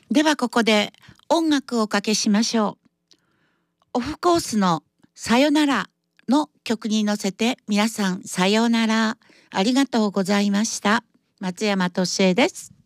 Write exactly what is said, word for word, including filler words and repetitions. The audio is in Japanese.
ではここで音楽をおかけしましょう。オフコースのさよならの曲に乗せて皆さんさようなら、ありがとうございました。松山敏恵です。